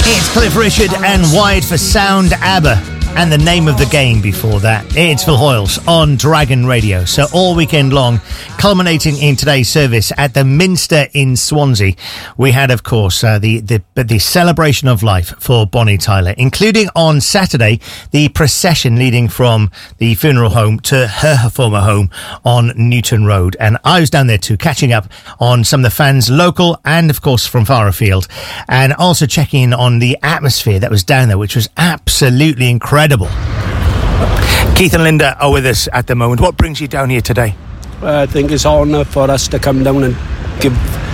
It's Cliff Richard and Wide for Sound, ABBA. And the name of the game before that, it's Phil Hoyles on Dragon Radio. So all weekend long, culminating in today's service at the Minster in Swansea, we had, of course, the celebration of life for Bonnie Tyler, including on Saturday, the procession leading from the funeral home to her former home on Newton Road. And I was down there too, catching up on some of the fans, local and, of course, from far afield, and also checking in on the atmosphere that was down there, which was absolutely incredible. Keith and Linda are with us at the moment. What brings you down here today? I think it's an honour for us to come down and give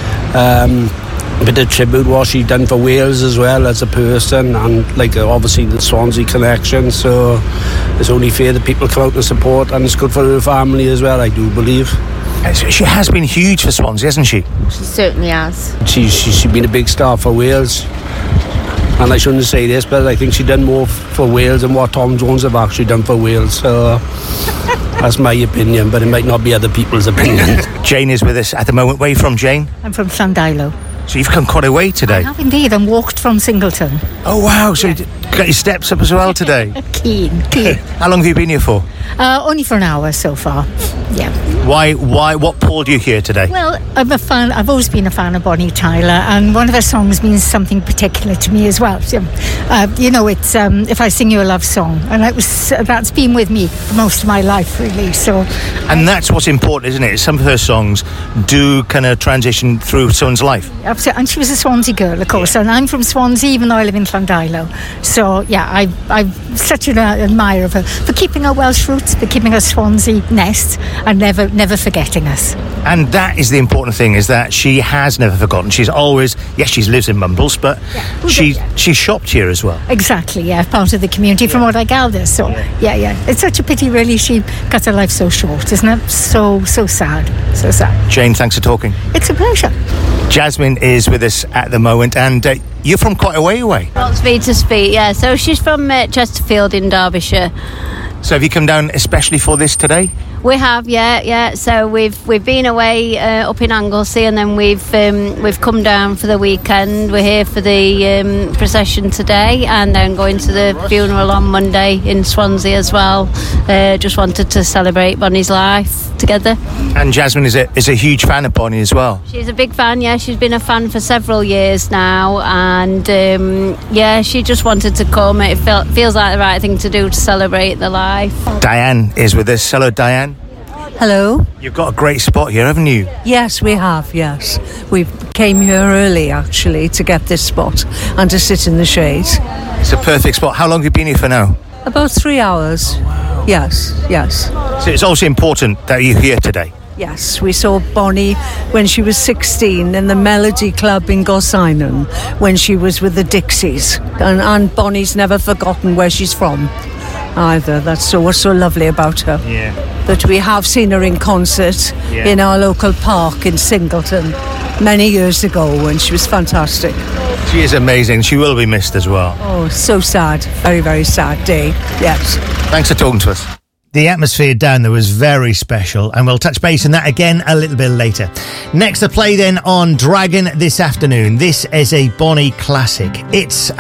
a bit of tribute what she's done for Wales as well as a person, and obviously the Swansea connection, so it's only fair that people come out and support, and it's good for her family as well, I do believe. She has been huge for Swansea, hasn't she? She certainly has. She's been a big star for Wales. And I shouldn't say this, but I think she's done more for Wales than what Tom Jones have actually done for Wales. So that's my opinion, but it might not be other people's opinion. Jane is with us at the moment. Where are you from, Jane? I'm from Llandilo. So you've come quite a way today. I have indeed, and walked from Singleton. Oh wow, so you got your steps up as well today? Keen. How long have you been here for? Only for an hour so far, yeah. Why, what pulled you here today? Well, I'm a fan. I've always been a fan of Bonnie Tyler, and one of her songs means something particular to me as well. So, it's If I Sing You a Love Song, and that's been with me for most of my life, really. So, and that's what's important, isn't it? Some of her songs do kind of transition through someone's life. Absolutely, and she was a Swansea girl, of course, and I'm from Swansea, even though I live in Llandilo. So, yeah, I'm such an admirer of her for keeping her Welsh roots, for keeping her Swansea nest, and never forgetting us. And that is the important thing, is that she has never forgotten. She's always, yes, she lives in Mumbles, but she shopped here as well. Exactly, yeah, part of the community from what I gather. So, yeah. It's such a pity, really, she got her life so short, isn't it? So sad, so sad. Jane, thanks for talking. It's a pleasure. Jasmine is with us at the moment, and you're from quite a way away. Roxby to speak, yeah. So she's from Chesterfield in Derbyshire. So have you come down especially for this today? We have, yeah. So we've been away up in Anglesey, and then we've come down for the weekend. We're here for the procession today, and then going to the funeral on Monday in Swansea as well. Just wanted to celebrate Bonnie's life together. And Jasmine is a huge fan of Bonnie as well. She's a big fan, yeah. She's been a fan for several years now, and she just wanted to come. It feels like the right thing to do to celebrate the life. Diane is with us. Hello, Diane. Hello. You've got a great spot here, haven't you? Yes, we have, yes. We came here early, actually, to get this spot and to sit in the shade. It's a perfect spot. How long have you been here for now? About 3 hours. Oh, wow. Yes. So it's also important that you're here today. Yes, we saw Bonnie when she was 16 in the Melody Club in Gorsinon, when she was with the Dixies. And Bonnie's never forgotten where she's from either. That's what's so lovely about her. Yeah. But we have seen her in concert in our local park in Singleton many years ago, and she was fantastic. She is amazing. She will be missed as well. Oh, so sad. Very, very sad day. Yes. Thanks for talking to us. The atmosphere down there was very special, and we'll touch base on that again a little bit later. Next to play then on Dragon this afternoon. This is a Bonnie classic. It's